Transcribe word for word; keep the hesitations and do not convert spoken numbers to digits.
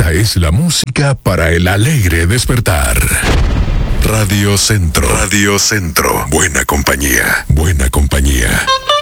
Esta es la música para el alegre despertar. Radio Centro. Radio Centro. Buena compañía. Buena compañía.